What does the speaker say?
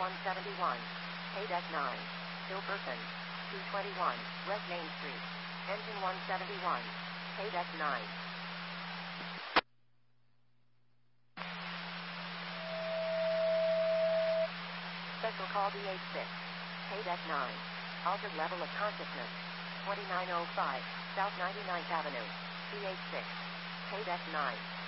171. Deck 9. Hilperson. 221. West Main Street. Engine 171. Deck 9. Special call DH6. Deck 9. Altered level of consciousness. 2905. South 99th Avenue. DH6. Deck 9.